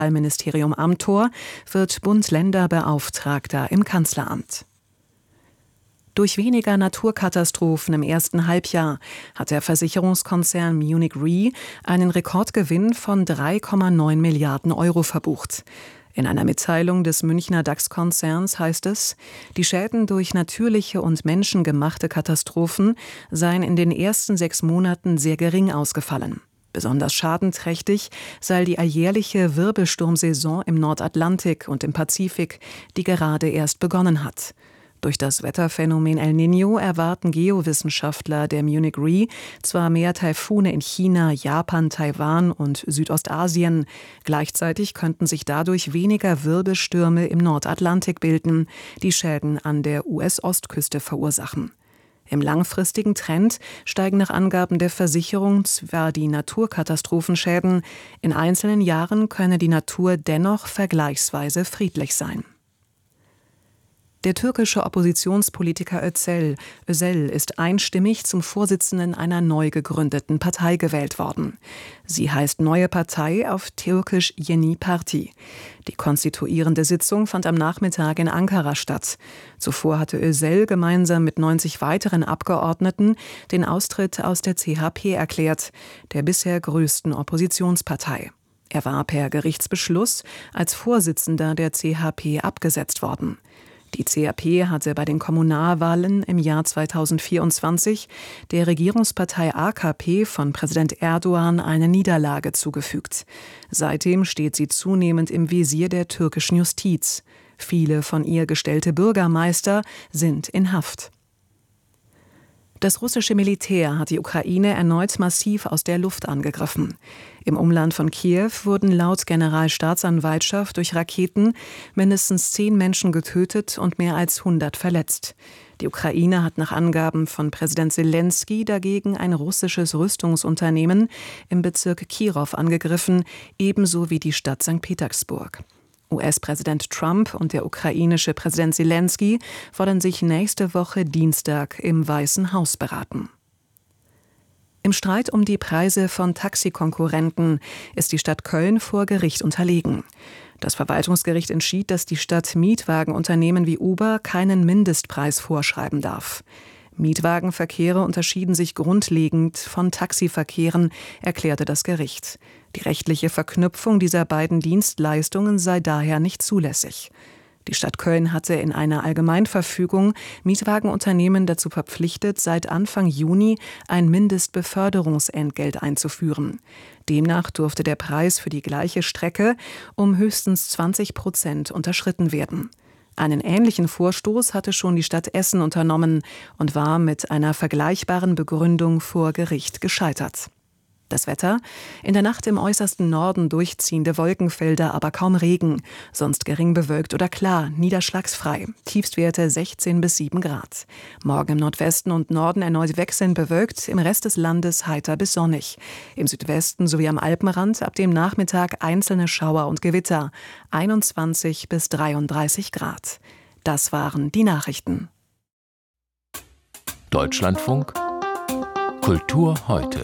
Ministerium Amthor wird Bund-Länder-Beauftragter im Kanzleramt. Durch weniger Naturkatastrophen im ersten Halbjahr hat der Versicherungskonzern Munich Re einen Rekordgewinn von 3,9 Milliarden Euro verbucht. In einer Mitteilung des Münchner DAX-Konzerns heißt es, die Schäden durch natürliche und menschengemachte Katastrophen seien in den ersten 6 Monaten sehr gering ausgefallen. Besonders schadenträchtig sei die alljährliche Wirbelsturmsaison im Nordatlantik und im Pazifik, die gerade erst begonnen hat. Durch das Wetterphänomen El Niño erwarten Geowissenschaftler der Munich Re zwar mehr Taifune in China, Japan, Taiwan und Südostasien. Gleichzeitig könnten sich dadurch weniger Wirbelstürme im Nordatlantik bilden, die Schäden an der US-Ostküste verursachen. Im langfristigen Trend steigen nach Angaben der Versicherung zwar die Naturkatastrophenschäden, in einzelnen Jahren könne die Natur dennoch vergleichsweise friedlich sein. Der türkische Oppositionspolitiker Özel ist einstimmig zum Vorsitzenden einer neu gegründeten Partei gewählt worden. Sie heißt Neue Partei, auf Türkisch Yeni Parti. Die konstituierende Sitzung fand am Nachmittag in Ankara statt. Zuvor hatte Özel gemeinsam mit 90 weiteren Abgeordneten den Austritt aus der CHP erklärt, der bisher größten Oppositionspartei. Er war per Gerichtsbeschluss als Vorsitzender der CHP abgesetzt worden. Die CHP hatte bei den Kommunalwahlen im Jahr 2024 der Regierungspartei AKP von Präsident Erdogan eine Niederlage zugefügt. Seitdem steht sie zunehmend im Visier der türkischen Justiz. Viele von ihr gestellte Bürgermeister sind in Haft. Das russische Militär hat die Ukraine erneut massiv aus der Luft angegriffen. Im Umland von Kiew wurden laut Generalstaatsanwaltschaft durch Raketen mindestens 10 Menschen getötet und mehr als 100 verletzt. Die Ukraine hat nach Angaben von Präsident Selenskyj dagegen ein russisches Rüstungsunternehmen im Bezirk Kirow angegriffen, ebenso wie die Stadt St. Petersburg. US-Präsident Trump und der ukrainische Präsident Selenskyj wollen sich nächste Woche Dienstag im Weißen Haus beraten. Im Streit um die Preise von Taxikonkurrenten ist die Stadt Köln vor Gericht unterlegen. Das Verwaltungsgericht entschied, dass die Stadt Mietwagenunternehmen wie Uber keinen Mindestpreis vorschreiben darf. Mietwagenverkehre unterschieden sich grundlegend von Taxiverkehren, erklärte das Gericht. Die rechtliche Verknüpfung dieser beiden Dienstleistungen sei daher nicht zulässig. Die Stadt Köln hatte in einer Allgemeinverfügung Mietwagenunternehmen dazu verpflichtet, seit Anfang Juni ein Mindestbeförderungsentgelt einzuführen. Demnach durfte der Preis für die gleiche Strecke um höchstens 20% unterschritten werden. Einen ähnlichen Vorstoß hatte schon die Stadt Essen unternommen und war mit einer vergleichbaren Begründung vor Gericht gescheitert. Das Wetter: in der Nacht im äußersten Norden durchziehende Wolkenfelder, aber kaum Regen, sonst gering bewölkt oder klar, niederschlagsfrei. Tiefstwerte 16 bis 7 Grad. Morgen im Nordwesten und Norden erneut wechselnd bewölkt, im Rest des Landes heiter bis sonnig. Im Südwesten sowie am Alpenrand ab dem Nachmittag einzelne Schauer und Gewitter, 21 bis 33 Grad. Das waren die Nachrichten. Deutschlandfunk Kultur heute.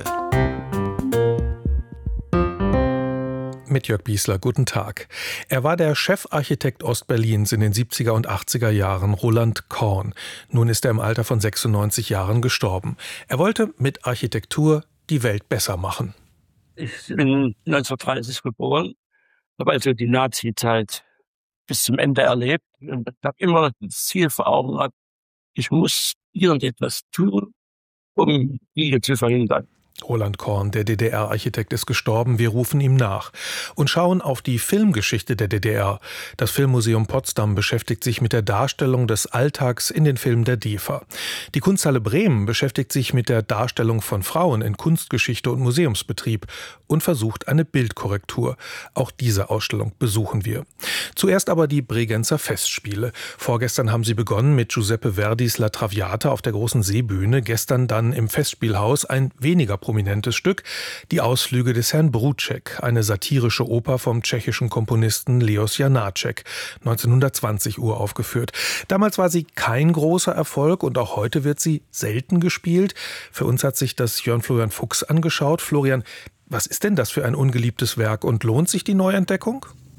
Mit Jörg Biesler, guten Tag. Er war der Chefarchitekt Ostberlins in den 70er und 80er Jahren, Roland Korn. Nun ist er im Alter von 96 Jahren gestorben. Er wollte mit Architektur die Welt besser machen. Ich bin 1930 geboren, habe also die Nazi-Zeit bis zum Ende erlebt und habe immer das Ziel vor Augen gehabt, ich muss irgendetwas tun, um Kriege zu verhindern. Roland Korn, der DDR-Architekt, ist gestorben. Wir rufen ihm nach und schauen auf die Filmgeschichte der DDR. Das Filmmuseum Potsdam beschäftigt sich mit der Darstellung des Alltags in den Filmen der DEFA. Die Kunsthalle Bremen beschäftigt sich mit der Darstellung von Frauen in Kunstgeschichte und Museumsbetrieb und versucht eine Bildkorrektur. Auch diese Ausstellung besuchen wir. Zuerst aber die Bregenzer Festspiele. Vorgestern haben sie begonnen mit Giuseppe Verdis La Traviata auf der großen Seebühne. Gestern dann im Festspielhaus ein weniger prominentes Stück, die Ausflüge des Herrn Bruček, eine satirische Oper vom tschechischen Komponisten Leos Janáček, 1920 uraufgeführt. Damals war sie kein großer Erfolg und auch heute wird sie selten gespielt. Für uns hat sich das Jörn Florian Fuchs angeschaut. Florian, was ist denn das für ein ungeliebtes Werk und lohnt sich die Neuentdeckung?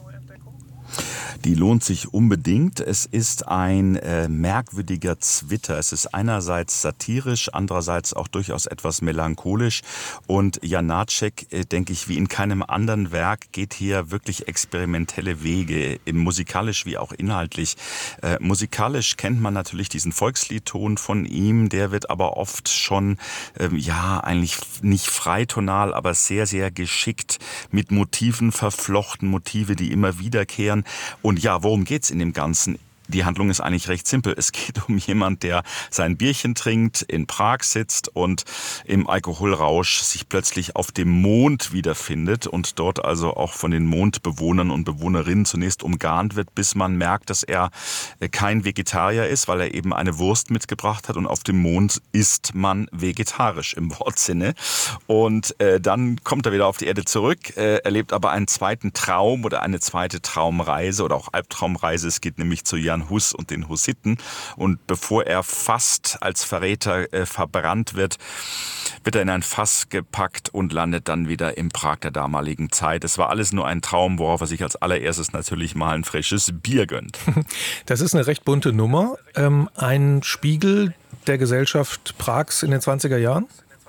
Die lohnt sich unbedingt. Es ist ein merkwürdiger Zwitter. Es ist einerseits satirisch, andererseits auch durchaus etwas melancholisch. Und Janáček, denke ich, wie in keinem anderen Werk, geht hier wirklich experimentelle Wege, musikalisch wie auch inhaltlich. Musikalisch kennt man natürlich diesen Volksliedton von ihm, der wird aber oft schon, eigentlich nicht freitonal, aber sehr, sehr geschickt mit Motiven verflochten, Motive, die immer wiederkehren. Und ja, worum geht's in dem Ganzen? Die Handlung ist eigentlich recht simpel. Es geht um jemand, der sein Bierchen trinkt, in Prag sitzt und im Alkoholrausch sich plötzlich auf dem Mond wiederfindet und dort also auch von den Mondbewohnern und Bewohnerinnen zunächst umgarnt wird, bis man merkt, dass er kein Vegetarier ist, weil er eben eine Wurst mitgebracht hat, und auf dem Mond isst man vegetarisch im Wortsinne. Und dann kommt er wieder auf die Erde zurück, erlebt aber einen zweiten Traum oder eine zweite Traumreise oder auch Albtraumreise. Es geht nämlich zu Jan Hus und den Hussiten, und bevor er fast als Verräter verbrannt wird, wird er in ein Fass gepackt und landet dann wieder in Prag der damaligen Zeit. Es war alles nur ein Traum, worauf er sich als allererstes natürlich mal ein frisches Bier gönnt. Das ist eine recht bunte Nummer. Ein Spiegel der Gesellschaft Prags in den 20er Jahren?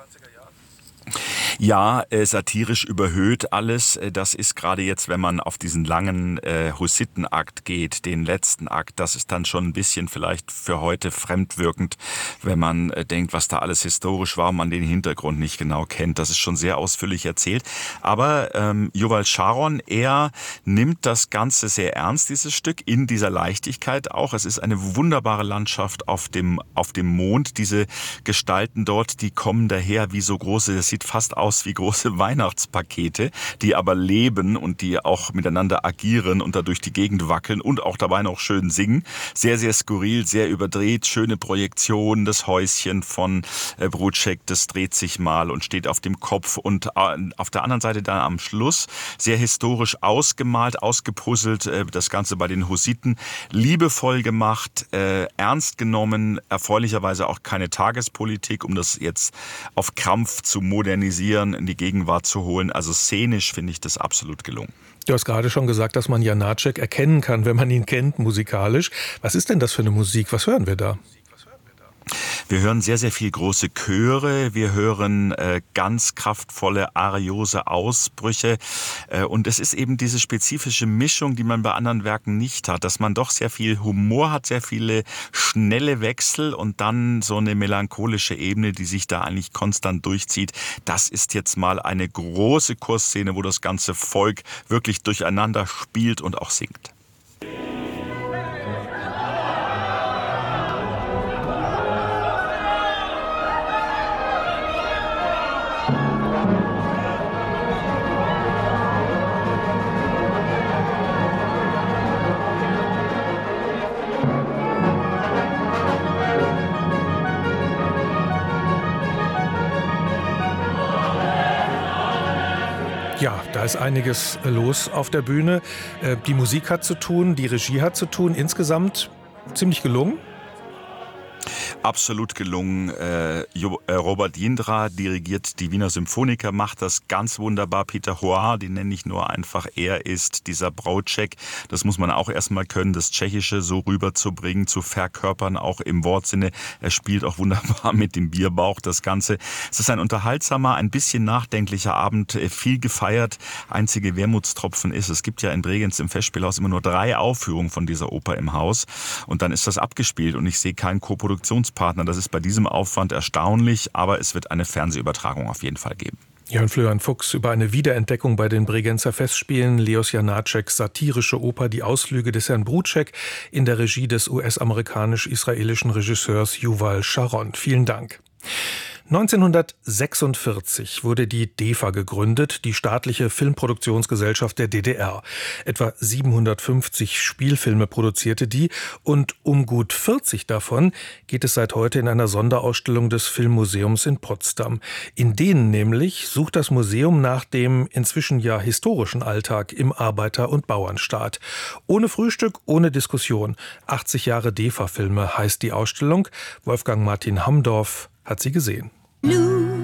Ja, satirisch überhöht alles. Das ist gerade jetzt, wenn man auf diesen langen Hussitenakt geht, den letzten Akt, das ist dann schon ein bisschen vielleicht für heute fremdwirkend, wenn man denkt, was da alles historisch war und man den Hintergrund nicht genau kennt. Das ist schon sehr ausführlich erzählt. Aber Yuval Sharon, er nimmt das Ganze sehr ernst, dieses Stück, in dieser Leichtigkeit auch. Es ist eine wunderbare Landschaft auf dem Mond. Diese Gestalten dort, die kommen daher wie so große, das sieht fast aus wie große Weihnachtspakete, die aber leben und die auch miteinander agieren und dadurch die Gegend wackeln und auch dabei noch schön singen. Sehr, sehr skurril, sehr überdreht, schöne Projektion. Das Häuschen von Brutschek, das dreht sich mal und steht auf dem Kopf, und auf der anderen Seite dann am Schluss sehr historisch ausgemalt, ausgepuzzelt, das Ganze bei den Hussiten, liebevoll gemacht, ernst genommen, erfreulicherweise auch keine Tagespolitik, um das jetzt auf Krampf zu modernisieren, in die Gegenwart zu holen. Also szenisch finde ich das absolut gelungen. Du hast gerade schon gesagt, dass man Janáček erkennen kann, wenn man ihn kennt, musikalisch. Was ist denn das für eine Musik? Was hören wir da? Wir hören sehr, sehr viel große Chöre, wir hören ganz kraftvolle, ariose Ausbrüche, und es ist eben diese spezifische Mischung, die man bei anderen Werken nicht hat, dass man doch sehr viel Humor hat, sehr viele schnelle Wechsel und dann so eine melancholische Ebene, die sich da eigentlich konstant durchzieht. Das ist jetzt mal eine große Chorszene, wo das ganze Volk wirklich durcheinander spielt und auch singt. Ja, da ist einiges los auf der Bühne. Die Musik hat zu tun, die Regie hat zu tun. Insgesamt ziemlich gelungen. Absolut gelungen. Robert Jindra dirigiert die Wiener Symphoniker, macht das ganz wunderbar. Peter Hoare, den nenne ich nur einfach, er ist dieser Brauček. Das muss man auch erstmal können, das Tschechische so rüberzubringen, zu verkörpern, auch im Wortsinne. Er spielt auch wunderbar mit dem Bierbauch das Ganze. Es ist ein unterhaltsamer, ein bisschen nachdenklicher Abend, viel gefeiert. Einzige Wermutstropfen ist, es gibt ja in Bregenz im Festspielhaus immer nur 3 Aufführungen von dieser Oper im Haus. Und dann ist das abgespielt und ich sehe keinen Koproduktionspartner. Das ist bei diesem Aufwand erstaunlich, aber es wird eine Fernsehübertragung auf jeden Fall geben. Jörn Florian Fuchs über eine Wiederentdeckung bei den Bregenzer Festspielen, Leos Janáčeks satirische Oper Die Ausflüge des Herrn Brutschek in der Regie des US-amerikanisch-israelischen Regisseurs Yuval Sharon. Vielen Dank. 1946 wurde die DEFA gegründet, die staatliche Filmproduktionsgesellschaft der DDR. Etwa 750 Spielfilme produzierte die und um gut 40 davon geht es seit heute in einer Sonderausstellung des Filmmuseums in Potsdam. In denen nämlich sucht das Museum nach dem inzwischen ja historischen Alltag im Arbeiter- und Bauernstaat. Ohne Frühstück, ohne Diskussion. 80 Jahre DEFA-Filme heißt die Ausstellung. Wolfgang Martin Hamdorf hat sie gesehen.